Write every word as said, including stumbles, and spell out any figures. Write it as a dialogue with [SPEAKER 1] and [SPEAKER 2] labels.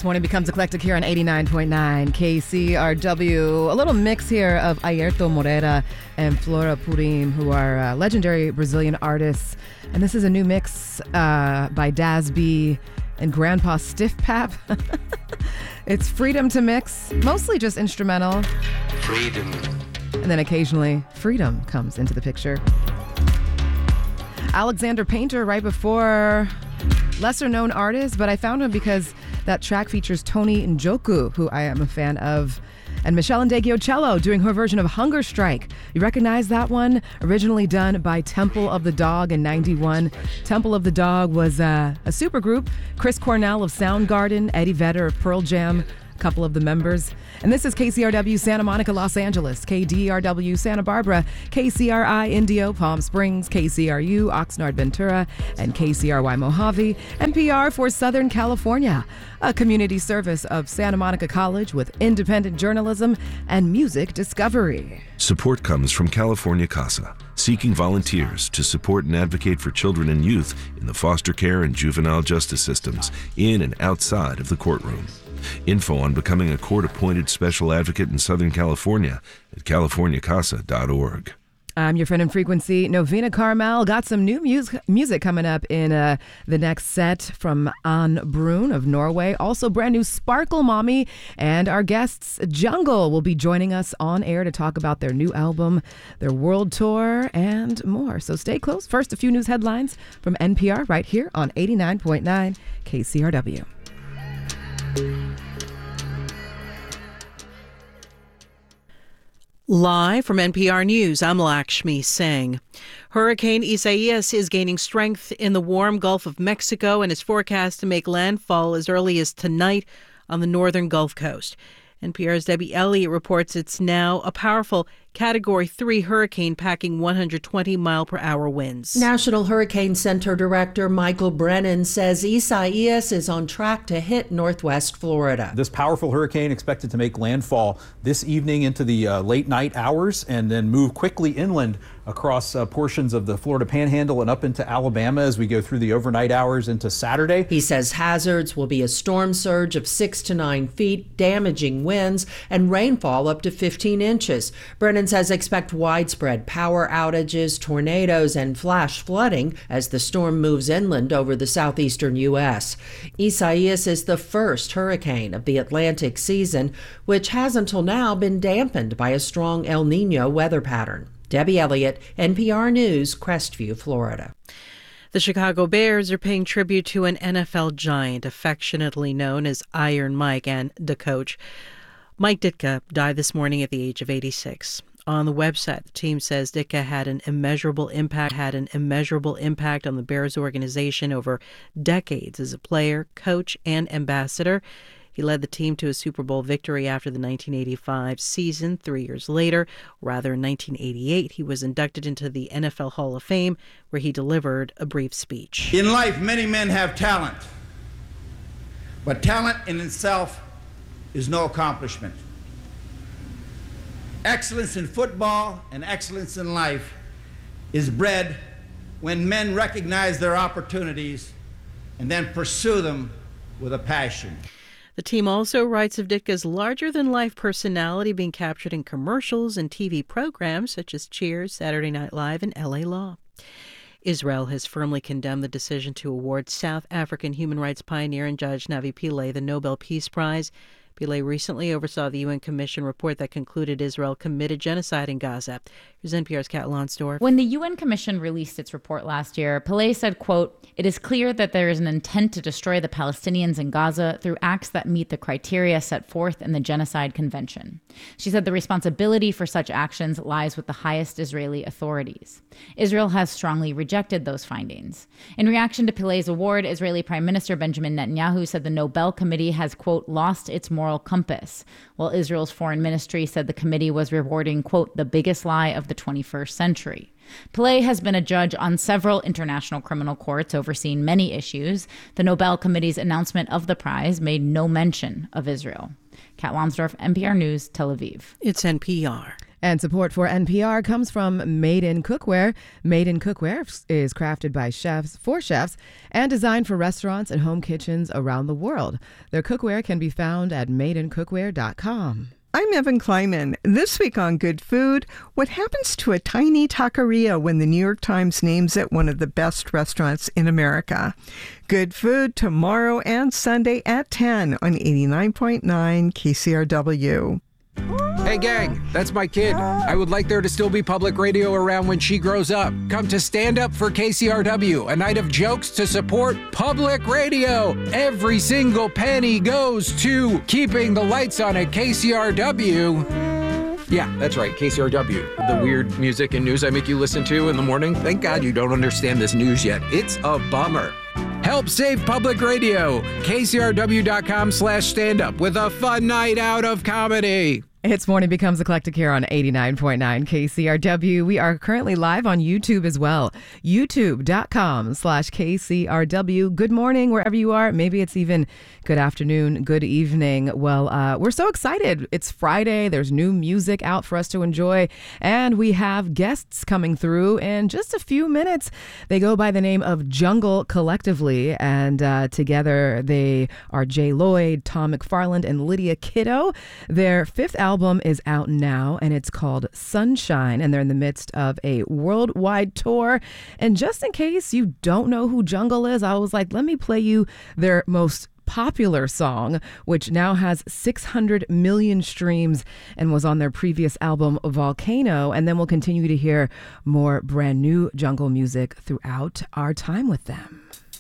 [SPEAKER 1] This morning becomes eclectic here on eighty-nine point nine K C R W. A little mix here of Airto Moreira and Flora Purim, who are uh, legendary Brazilian artists. And this is a new mix uh, by Daz B and Grandpa Stiff Pap. It's Freedom to Mix, mostly just instrumental.
[SPEAKER 2] Freedom.
[SPEAKER 1] And then occasionally, Freedom comes into the picture. Alexander Painter right before, lesser known artist, but I found him because that track features Tony Njoku, who I am a fan of, and Michelle Ndegeocello doing her version of Hunger Strike. You recognize that one? Originally done by Temple of the Dog in ninety-one. Temple of the Dog was uh, a supergroup. Chris Cornell of Soundgarden, Eddie Vedder of Pearl Jam, a couple of the members. And this is K C R W Santa Monica, Los Angeles, K D R W Santa Barbara, K C R I Indio, Palm Springs, K C R U Oxnard, Ventura, and K C R Y Mojave, N P R for Southern California, a community service of Santa Monica College with independent journalism and music discovery.
[SPEAKER 3] Support comes from California CASA, seeking volunteers to support and advocate for children and youth in the foster care and juvenile justice systems in and outside of the courtroom. Info on becoming a court-appointed special advocate in Southern California at california casa dot org.
[SPEAKER 1] I'm your friend in frequency, Novena Carmel. Got some new music music coming up in uh, the next set from Anne Brun of Norway. Also brand new Sparkle Mommy, and our guests Jungle will be joining us on air to talk about their new album, their world tour, and more. So stay close. First, a few news headlines from N P R right here on eighty-nine point nine K C R W.
[SPEAKER 4] Live from N P R News, I'm Lakshmi Singh. Hurricane Isaias is gaining strength in the warm Gulf of Mexico and is forecast to make landfall as early as tonight on the northern Gulf Coast. N P R's Debbie Elliott reports it's now a powerful Category three hurricane packing one hundred twenty mile per hour winds.
[SPEAKER 5] National Hurricane Center Director Michael Brennan says Isaias is on track to hit northwest Florida.
[SPEAKER 6] This powerful hurricane expected to make landfall this evening into the uh, late night hours and then move quickly inland across uh, portions of the Florida Panhandle and up into Alabama as we go through the overnight hours into Saturday.
[SPEAKER 5] He says hazards will be a storm surge of six to nine feet, damaging winds, and rainfall up to fifteen inches. Brennan says expect widespread power outages, tornadoes, and flash flooding as the storm moves inland over the southeastern U S. Isaias is the first hurricane of the Atlantic season, which has until now been dampened by a strong El Nino weather pattern. Debbie Elliott, N P R News, Crestview, Florida.
[SPEAKER 4] The Chicago Bears are paying tribute to an N F L giant affectionately known as Iron Mike and the coach. Mike Ditka died this morning at the age of eighty-six. On the website, the team says Ditka had an immeasurable impact, had an immeasurable impact on the Bears organization over decades as a player, coach, and ambassador. He led the team to a Super Bowl victory after the nineteen eighty-five season. Three years later, rather in nineteen eighty-eight, he was inducted into the N F L Hall of Fame, where he delivered a brief speech.
[SPEAKER 7] In life, many men have talent, but talent in itself is no accomplishment. Excellence in football and excellence in life is bred when men recognize their opportunities and then pursue them with a passion.
[SPEAKER 4] The team also writes of Ditka's larger-than-life personality being captured in commercials and T V programs such as Cheers, Saturday Night Live, and L A Law. Israel has firmly condemned the decision to award South African human rights pioneer and judge Navi Pillay the Nobel Peace Prize. Pillay recently oversaw the U N Commission report that concluded Israel committed genocide in Gaza. Here's N P R's Kat Lonsdorf.
[SPEAKER 8] When the U N Commission released its report last year, Pillay said, quote, "It is clear that there is an intent to destroy the Palestinians in Gaza through acts that meet the criteria set forth in the Genocide Convention." She said the responsibility for such actions lies with the highest Israeli authorities. Israel has strongly rejected those findings. In reaction to Pillay's award, Israeli Prime Minister Benjamin Netanyahu said the Nobel Committee has, quote, "lost its moral compass," while Israel's foreign ministry said the committee was rewarding, quote, "the biggest lie of the twenty-first century." Pillay has been a judge on several international criminal courts overseeing many issues. The Nobel Committee's announcement of the prize made no mention of Israel. Kat Lonsdorf, N P R News, Tel Aviv.
[SPEAKER 4] It's N P R.
[SPEAKER 1] And support for N P R comes from Made in Cookware. Made in Cookware is crafted by chefs for chefs and designed for restaurants and home kitchens around the world. Their cookware can be found at made in cookware dot com.
[SPEAKER 2] I'm Evan Kleiman. This week on Good Food, what happens to a tiny taqueria when the New York Times names it one of the best restaurants in America? Good Food tomorrow and Sunday at ten on eighty-nine point nine K C R W.
[SPEAKER 9] Hey gang, that's my kid. I would like there to still be public radio around when she grows up. Come to Stand Up for K C R W, a night of jokes to support public radio. Every single penny goes to keeping the lights on at K C R W. Yeah, that's right, K C R W. The weird music and news I make you listen to in the morning. Thank God you don't understand this news yet. It's a bummer. Help save public radio. K C R W dot com slash stand up with a fun night out of comedy.
[SPEAKER 1] Hits Morning becomes eclectic here on eighty-nine point nine K C R W. We are currently live on YouTube as well. YouTube dot com slash K C R W. Good morning, wherever you are. Maybe it's even good afternoon, good evening. Well, uh, we're so excited. It's Friday. There's new music out for us to enjoy. And we have guests coming through in just a few minutes. They go by the name of Jungle Collectively. And uh, together they are Jay Lloyd, Tom McFarland, and Lydia Kiddo. Their fifth album album is out now, and it's called Sunshine, and they're in the midst of a worldwide tour. And just in case you don't know who Jungle is, I was like, let me play you their most popular song, which now has six hundred million streams and was on their previous album, Volcano. And then we'll continue to hear more brand new Jungle music throughout our time with them.